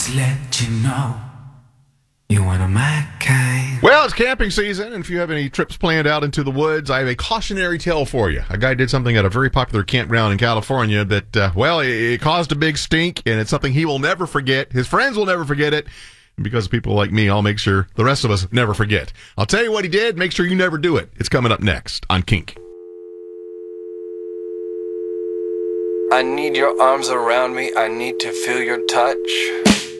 Let you know you're one of my kind. Well, it's camping season, and if you have any trips planned out into the woods, I have a cautionary tale for you. A guy did something at a very popular campground in California that, it caused a big stink, and it's something he will never forget. His friends will never forget it. And because of people like me, I'll make sure the rest of us never forget. I'll tell you what he did. Make sure you never do it. It's coming up next on Kink. I need your arms around me. I need to feel your touch.